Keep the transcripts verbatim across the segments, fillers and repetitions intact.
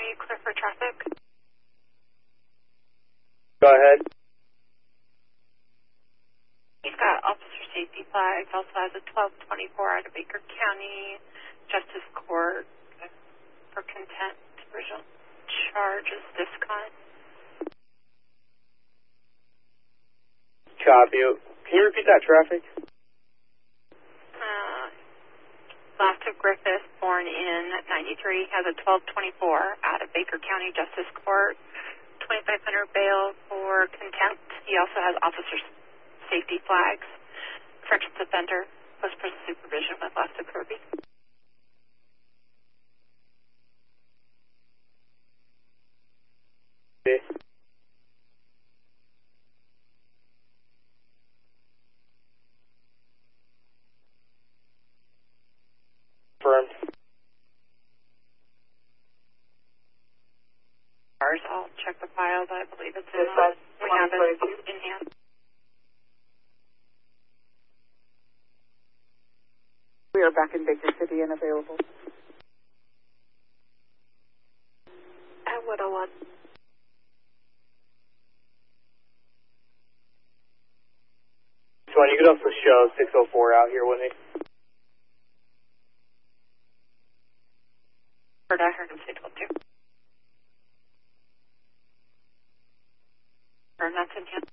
clear for traffic. Go ahead. He's got officer safety flags, also has a twelve twenty-four out of Baker County Justice Court for contempt. Original charge is this kind. Copy. Can you repeat that traffic? Uh, last of Griffith, born in ninety-three, has a twelve twenty-four out of Baker County Justice Court, twenty-five hundred bail for contempt. He also has officer safety flags, corrections offender, post-prison supervision with last of Kirby. Okay. Confirmed. I'll check the files. I believe it's in. Uh, we have it in hand. We are back in Baker City and available. At one oh one. So you could also show six oh four out here with me. Heard I heard him say twelve two. Or that's in hand.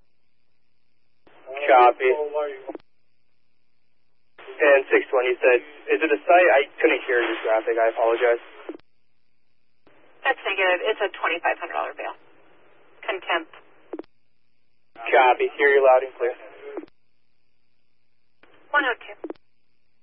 Copy. And six one, you said, is it a site? I couldn't hear your traffic. I apologize. That's negative. It's a twenty-five hundred dollars bail. Contempt. Copy. Hear you loud and clear. one oh two.